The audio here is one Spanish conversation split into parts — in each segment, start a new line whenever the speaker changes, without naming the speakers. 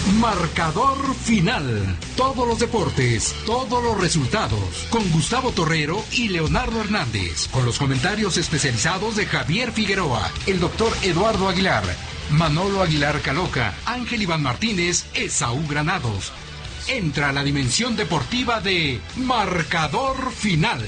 Marcador final. Todos los deportes, todos los resultados. Con Gustavo Torrero y Leonardo Hernández. Con los comentarios especializados de Javier Figueroa, el doctor Eduardo Aguilar, Manolo Aguilar Caloca, Ángel Iván Martínez, Esaú Granados. Entra a la dimensión deportiva de Marcador final.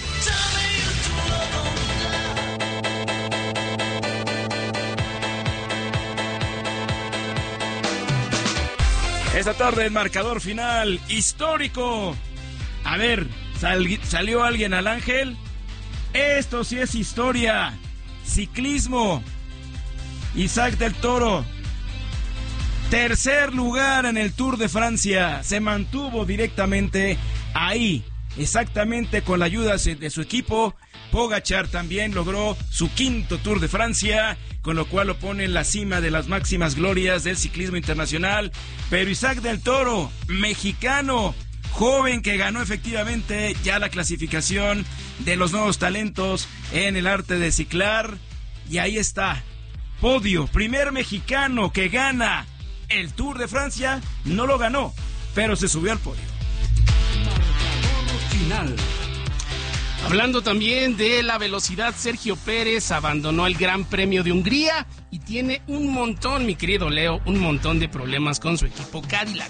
Esta tarde el marcador final histórico. A ver, ¿salió alguien al Ángel? Esto sí es historia. Ciclismo. Isaac del Toro. Tercer lugar en el Tour de Francia. Se mantuvo directamente ahí. Exactamente con la ayuda de su equipo. Pogačar también logró su quinto Tour de Francia, con lo cual lo pone en la cima de las máximas glorias del ciclismo internacional. Pero Isaac del Toro, mexicano, joven que ganó efectivamente ya la clasificación de los nuevos talentos en el arte de ciclar. Y ahí está, podio, primer mexicano que gana el Tour de Francia. No lo ganó, pero se subió al podio.
Marcador final.
Hablando también de la velocidad, Sergio Pérez abandonó el Gran Premio de Hungría y tiene un montón, mi querido Leo, un montón de problemas con su equipo Cadillac.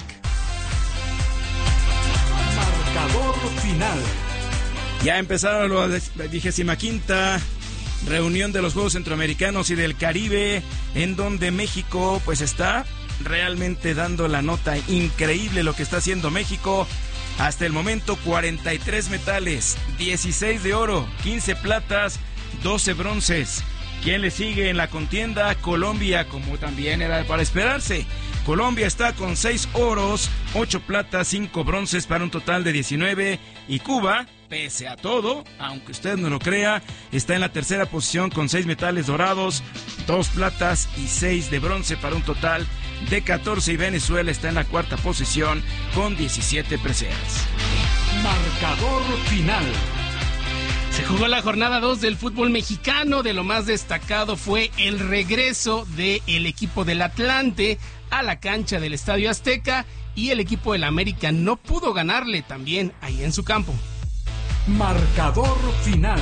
Marcador final.
Ya empezaron la 25ª reunión de los Juegos Centroamericanos y del Caribe, en donde México pues está realmente dando la nota. Increíble lo que está haciendo México. Hasta el momento 43 metales, 16 de oro, 15 platas, 12 bronces. ¿Quién le sigue en la contienda? Colombia, como también era para esperarse. Colombia está con 6 oros, 8 platas, 5 bronces para un total de 19. Y Cuba, pese a todo, aunque usted no lo crea, está en la tercera posición con 6 metales dorados, 2 platas y 6 de bronce para un total de 14. Y Venezuela está en la cuarta posición con 17 preseas.
Marcador final.
Se jugó la jornada 2 del fútbol mexicano. De lo más destacado fue el regreso del equipo del Atlante a la cancha del Estadio Azteca, y el equipo del América no pudo ganarle también ahí en su campo.
Marcador final.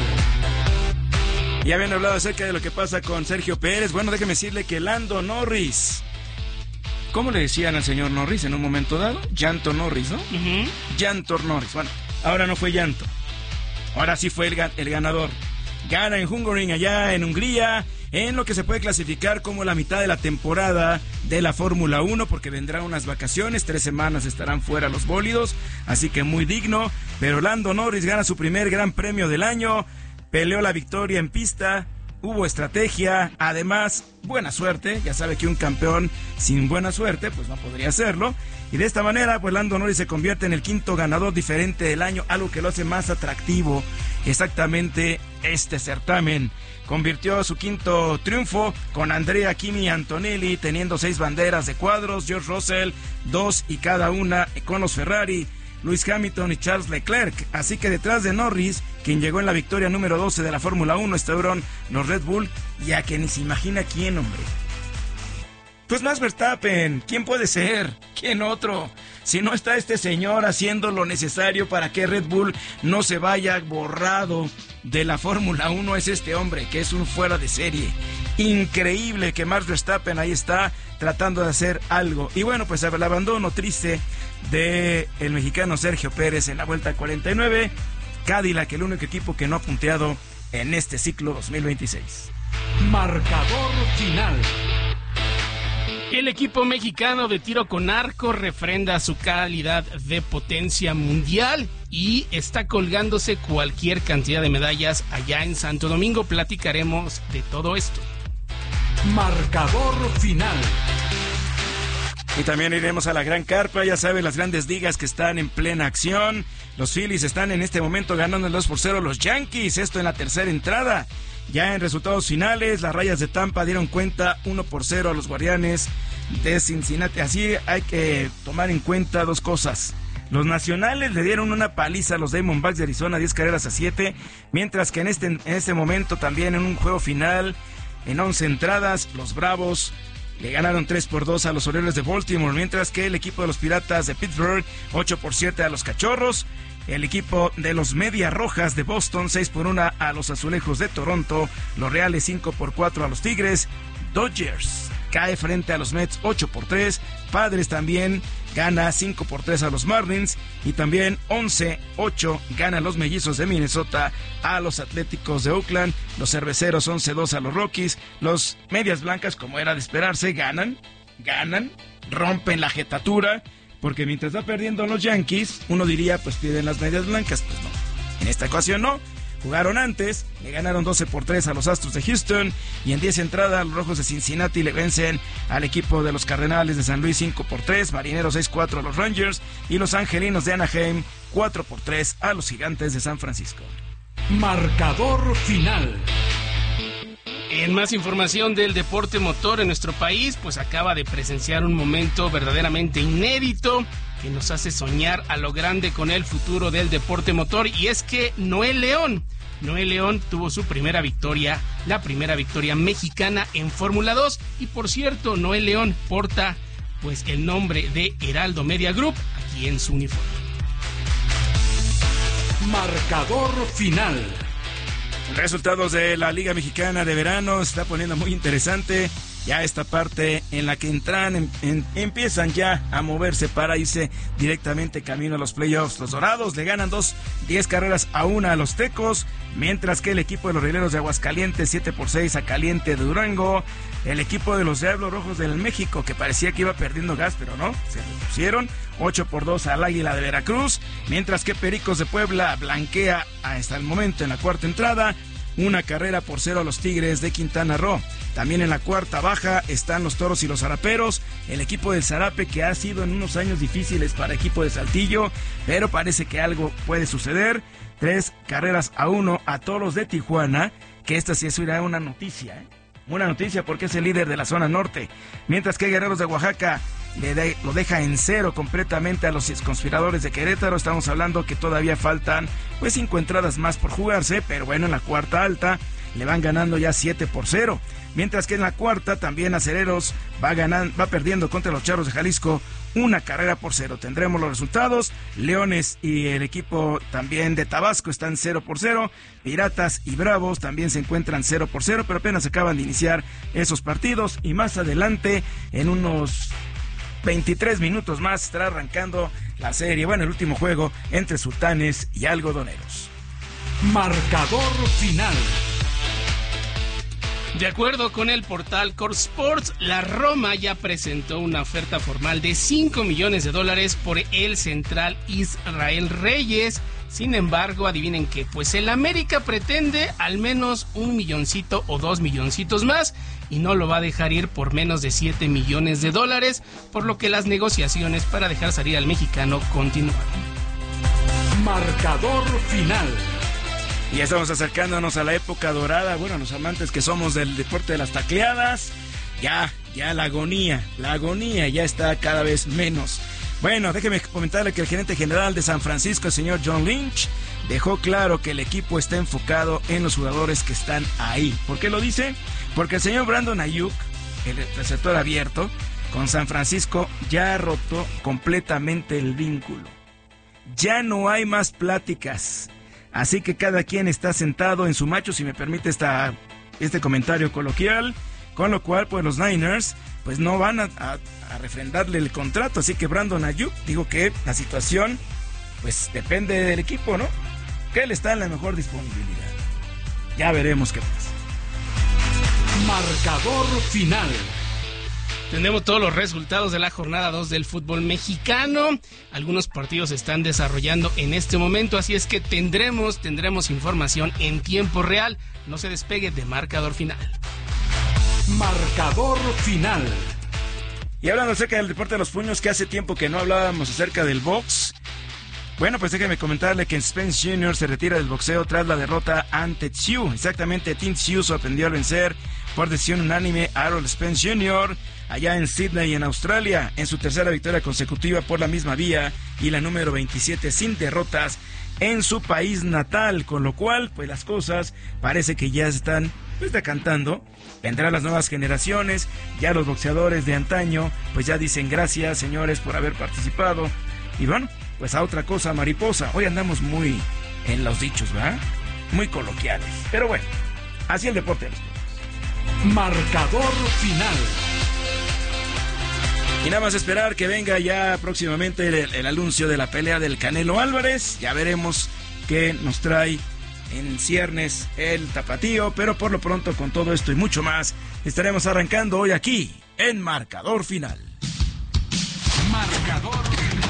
Ya habían hablado acerca de lo que pasa con Sergio Pérez. Bueno, déjeme decirle que Lando Norris, ¿cómo le decían al señor Norris en un momento dado? Llanto Norris, ¿no? Llanto Norris. Bueno, ahora no fue llanto. Ahora sí fue el ganador. Gana en Hungaroring, allá en Hungría, en lo que se puede clasificar como la mitad de la temporada de la Fórmula 1, porque vendrán unas vacaciones, 3 semanas estarán fuera los bólidos, así que muy digno. Pero Lando Norris gana su primer gran premio del año, peleó la victoria en pista, hubo estrategia, además buena suerte. Ya sabe que un campeón sin buena suerte pues no podría hacerlo, y de esta manera pues Lando Norris se convierte en el quinto ganador diferente del año, algo que lo hace más atractivo exactamente este certamen. Convirtió su quinto triunfo con Andrea Kimi Antonelli teniendo 6 banderas de cuadros, George Russell 2 y cada una con los Ferrari, Lewis Hamilton y Charles Leclerc. Así que detrás de Norris, quien llegó en la victoria número 12 de la Fórmula 1, estuvieron los Red Bull, ya que ni se imagina quién, hombre. Pues Max Verstappen, ¿quién puede ser? ¿Quién otro? Si no está este señor haciendo lo necesario para que Red Bull no se vaya borrado de la Fórmula 1, es este hombre, que es un fuera de serie. Increíble que Max Verstappen ahí está tratando de hacer algo. Y bueno, pues el abandono triste de el mexicano Sergio Pérez en la vuelta 49. Cadillac, el único equipo que no ha punteado en este ciclo 2026.
Marcador final.
El equipo mexicano de tiro con arco refrenda su calidad de potencia mundial y está colgándose cualquier cantidad de medallas allá en Santo Domingo. Platicaremos de todo esto.
Marcador final.
Y también iremos a la Gran Carpa, ya saben, las grandes ligas que están en plena acción. Los Phillies están en este momento ganando el 2-0 los Yankees, esto en la tercera entrada. Ya en resultados finales, las Rayas de Tampa dieron cuenta 1-0 a los Guardianes de Cincinnati. Así hay que tomar en cuenta dos cosas. Los Nacionales le dieron una paliza a los Diamondbacks de Arizona, 10-7, mientras que en este momento también en un juego final, en 11 entradas, los Bravos le ganaron 3-2 a los Orioles de Baltimore, mientras que el equipo de los Piratas de Pittsburgh 8-7 a los Cachorros. El equipo de los Medias Rojas de Boston 6-1 a los Azulejos de Toronto. Los Reales 5-4 a los Tigres. Dodgers cae frente a los Mets 8-3. Padres también gana 5-3 a los Marlins. Y también 11-8 gana los Mellizos de Minnesota a los Atléticos de Oakland. Los Cerveceros 11-2 a los Rockies. Los Medias Blancas, como era de esperarse, ganan, rompen la jetatura. Porque mientras va perdiendo los Yankees, uno diría, pues pierden las Medias Blancas. Pues no, en esta ocasión no. Jugaron antes, le ganaron 12-3 a los Astros de Houston. Y en 10 entradas, los Rojos de Cincinnati le vencen al equipo de los Cardenales de San Luis 5-3. Marineros 6-4 a los Rangers. Y los Angelinos de Anaheim 4-3 a los Gigantes de San Francisco.
Marcador final.
En más información del deporte motor en nuestro país, pues acaba de presenciar un momento verdaderamente inédito que nos hace soñar a lo grande con el futuro del deporte motor, y es que Noel León tuvo su primera victoria, la primera victoria mexicana en Fórmula 2, y por cierto, Noel León porta pues el nombre de Heraldo Media Group aquí en su uniforme.
Marcador final.
Resultados de la Liga Mexicana de Verano, se está poniendo muy interesante. Ya esta parte en la que empiezan ya a moverse para irse directamente camino a los playoffs. Los Dorados le ganan 10 carreras a 1 a los Tecos, mientras que el equipo de los Rieleros de Aguascalientes 7-6 a Caliente de Durango. El equipo de los Diablos Rojos del México, que parecía que iba perdiendo gas, pero no, se repusieron 8-2 al Águila de Veracruz, mientras que Pericos de Puebla blanquea hasta el momento en la cuarta entrada 1-0 a los Tigres de Quintana Roo. También en la cuarta baja están los Toros y los Zaraperos, el equipo del Zarape, que ha sido en unos años difíciles para el equipo de Saltillo, pero parece que algo puede suceder. 3-1 a Toros de Tijuana, que esta sí es una noticia, una noticia porque es el líder de la zona norte, mientras que Guerreros de Oaxaca lo deja en 0 completamente a los Conspiradores de Querétaro. Estamos hablando que todavía faltan pues 5 entradas más por jugarse, pero bueno, en la cuarta alta le van ganando ya 7-0, mientras que en la cuarta también Acereros va perdiendo contra los Charros de Jalisco 1-0. Tendremos los resultados. Leones y el equipo también de Tabasco están 0-0. Piratas y Bravos también se encuentran 0-0, pero apenas acaban de iniciar esos partidos, y más adelante, en unos 23 minutos más, estará arrancando la serie, bueno, el último juego entre Sultanes y Algodoneros.
Marcador final.
De acuerdo con el portal Core Sports, la Roma ya presentó una oferta formal de $5 millones por el central Israel Reyes. Sin embargo, adivinen qué, pues el América pretende al menos $1 milloncito o $2 milloncitos más, y no lo va a dejar ir por menos de $7 millones, por lo que las negociaciones para dejar salir al mexicano continúan.
Marcador final.
Y ya estamos acercándonos a la época dorada. Bueno, los amantes que somos del deporte de las tacleadas, ya la agonía ya está cada vez menos. Bueno, déjeme comentarle que el gerente general de San Francisco, el señor John Lynch, dejó claro que el equipo está enfocado en los jugadores que están ahí. ¿Por qué lo dice? Porque el señor Brandon Ayuk, el receptor abierto, con San Francisco ya roto completamente el vínculo. Ya no hay más pláticas. Así que cada quien está sentado en su macho, si me permite este comentario coloquial, con lo cual pues los Niners pues no van a refrendarle el contrato. Así que Brandon Ayuk, digo que la situación pues depende del equipo, ¿no? Que él está en la mejor disponibilidad. Ya veremos qué pasa.
Marcador final.
Tenemos todos los resultados de la jornada 2 del fútbol mexicano. Algunos partidos se están desarrollando en este momento, así es que tendremos información en tiempo real. No se despegue de Marcador Final.
Marcador Final.
Y hablando acerca del deporte de los puños, que hace tiempo que no hablábamos acerca del box. Bueno, pues déjeme comentarle que Spence Jr. se retira del boxeo tras la derrota ante Tszyu. Exactamente, Tim Tszyu sorprendió al vencer por decisión unánime a Errol Spence Jr. allá en Sydney, en Australia, en su tercera victoria consecutiva por la misma vía y la número 27 sin derrotas en su país natal, con lo cual pues las cosas parece que ya están pues decantando. Vendrán las nuevas generaciones, ya los boxeadores de antaño, pues ya dicen gracias, señores, por haber participado. Y bueno, pues a otra cosa, mariposa. Hoy andamos muy en los dichos, ¿verdad? Muy coloquiales. Pero bueno, así el deporte de los toros.
Marcador final.
Y nada más esperar que venga ya próximamente el anuncio de la pelea del Canelo Álvarez. Ya veremos qué nos trae en ciernes el tapatío, pero por lo pronto con todo esto y mucho más estaremos arrancando hoy aquí en Marcador Final.
Marcador final.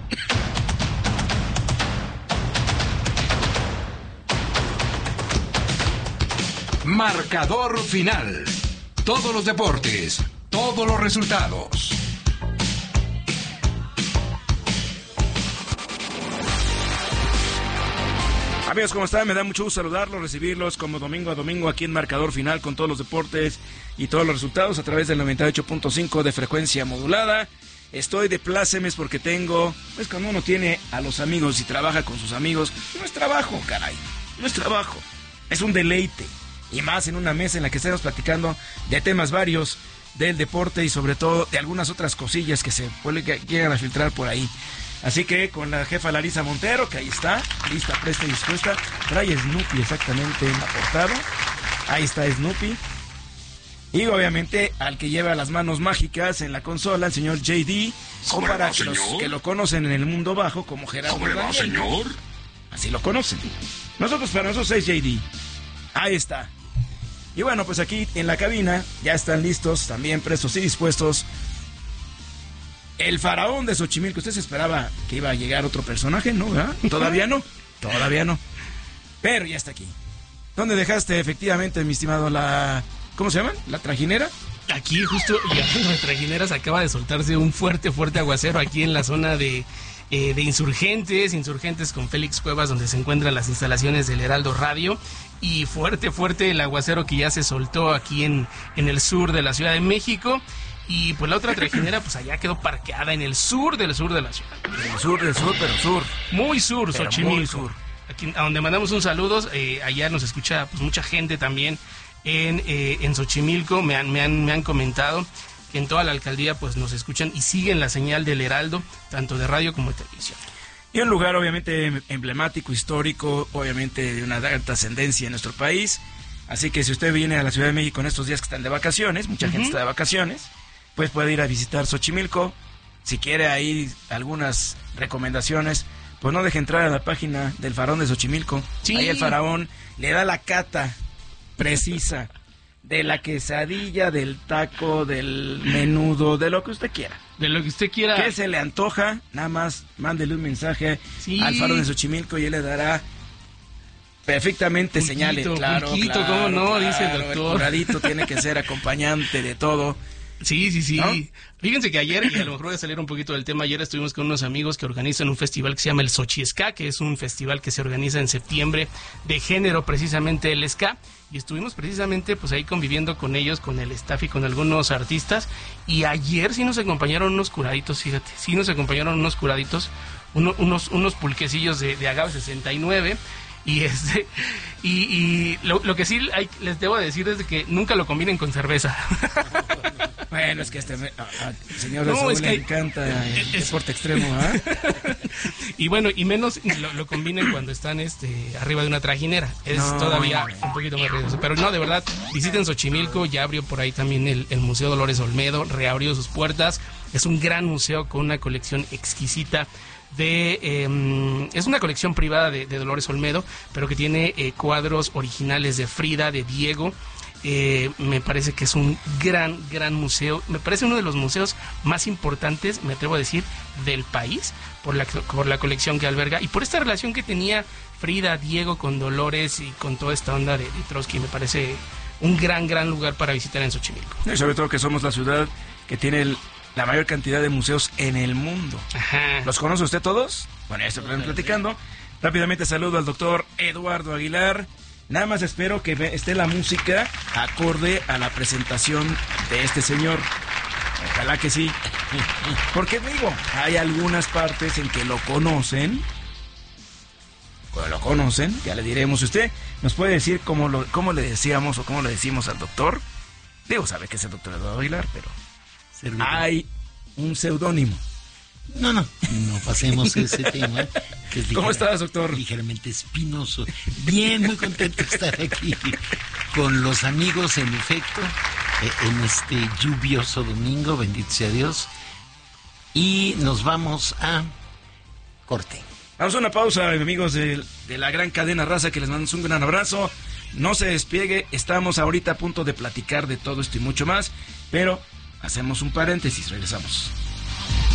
Marcador final. Todos los deportes, todos los resultados.
Amigos, ¿cómo están? Me da mucho gusto saludarlos, recibirlos como domingo a domingo aquí en Marcador Final con todos los deportes y todos los resultados a través del 98.5 de frecuencia modulada. Estoy de plácemes porque tengo, pues cuando uno tiene a los amigos y trabaja con sus amigos, no es trabajo, caray, no es trabajo, es un deleite. Y más en una mesa en la que estamos platicando de temas varios del deporte y sobre todo de algunas otras cosillas que que llegan a filtrar por ahí. Así que con la jefa Larisa Montero, que ahí está, lista, presta y dispuesta. Trae Snoopy exactamente en la portada. Ahí está Snoopy. Y obviamente al que lleva las manos mágicas en la consola, el señor JD. O para los que lo conocen en el mundo bajo como Gerardo Daniel. Señor? Así lo conocen. Para nosotros es JD. Ahí está. Y bueno, pues aquí en la cabina ya están listos, también prestos y dispuestos. El faraón de Xochimilco. ¿Usted se esperaba que iba a llegar otro personaje? ¿No? ¿Verdad? Todavía no. Pero ya está aquí. ¿Dónde dejaste efectivamente, mi estimado, ¿cómo se llaman? ¿La trajinera?
Aquí justo llegando de trajineras acaba de soltarse un fuerte aguacero aquí en la zona de Insurgentes con Félix Cuevas, donde se encuentran las instalaciones del Heraldo Radio. Y fuerte el aguacero que ya se soltó aquí en el sur de la Ciudad de México. Y pues la otra trajinera pues allá quedó parqueada en el sur de la ciudad.
En el sur, pero sur.
Muy sur, Xochimilco.
Muy sur.
Aquí, a donde mandamos un saludo, allá nos escucha pues mucha gente también en Xochimilco. Me han comentado que en toda la alcaldía pues nos escuchan y siguen la señal del Heraldo, tanto de radio como de televisión.
Y un lugar obviamente emblemático, histórico, obviamente de una alta ascendencia en nuestro país. Así que si usted viene a la Ciudad de México en estos días que están de vacaciones, mucha gente está de vacaciones, pues puede ir a visitar Xochimilco. Si quiere ahí algunas recomendaciones, pues no deje entrar a la página del Faraón de Xochimilco. Sí. Ahí el Faraón le da la cata precisa de la quesadilla, del taco, del menudo, de lo que usted quiera.
De lo que usted quiera.
¿Qué se le antoja? Nada más mándele un mensaje al Faraón de Xochimilco y él le dará perfectamente señales. Claro,
¿cómo no? Claro, dice el doctor.
El curadito tiene que ser acompañante de todo.
Sí. ¿No? Fíjense que ayer, y a lo mejor voy a salir un poquito del tema, ayer estuvimos con unos amigos que organizan un festival que se llama el Xochi Ska, que es un festival que se organiza en septiembre de género, precisamente el ska, y estuvimos precisamente pues ahí conviviendo con ellos, con el staff y con algunos artistas, y ayer sí nos acompañaron unos curaditos, fíjate, unos pulquecillos de agave 69, y lo que sí les debo decir es de que nunca lo combinen con cerveza.
Bueno, es que señor Saúl le encanta el deporte extremo, ¿eh?
Y bueno, y menos lo combinen cuando están arriba de una trajinera. Es todavía un poquito más riesgoso. Pero no, de verdad, visiten Xochimilco. Ya abrió por ahí también el Museo Dolores Olmedo, reabrió sus puertas. Es un gran museo con una colección exquisita es una colección privada de Dolores Olmedo, pero que tiene cuadros originales de Frida, de Diego. Me parece que es un gran museo. Me parece uno de los museos más importantes, me atrevo a decir, del país, por la colección que alberga y por esta relación que tenía Frida, Diego con Dolores y con toda esta onda de Trotsky. Me parece un gran lugar para visitar en Xochimilco.
Y sobre todo que somos la ciudad que tiene la mayor cantidad de museos en el mundo.
Ajá.
¿Los conoce usted todos? Bueno, ya estamos platicando. Rápidamente saludo al doctor Eduardo Aguilar. Nada más espero que esté la música acorde a la presentación de este señor. Ojalá que sí. Porque digo, hay algunas partes en que lo conocen lo conocen, ya le diremos. ¿Usted nos puede decir cómo le decíamos o cómo le decimos al doctor? Digo, sabe que es el doctor Eduardo Aguilar, pero hay un seudónimo.
No pasemos ese tema. Que es
¿Cómo estás, doctor?
Ligeramente espinoso. Bien, muy contento de estar aquí con los amigos, en efecto, en este lluvioso domingo, bendito sea Dios. Y nos vamos a corte.
Vamos a una pausa, amigos de la gran cadena Raza, que les mandamos un gran abrazo. No se despiegue, estamos ahorita a punto de platicar de todo esto y mucho más, pero hacemos un paréntesis, regresamos.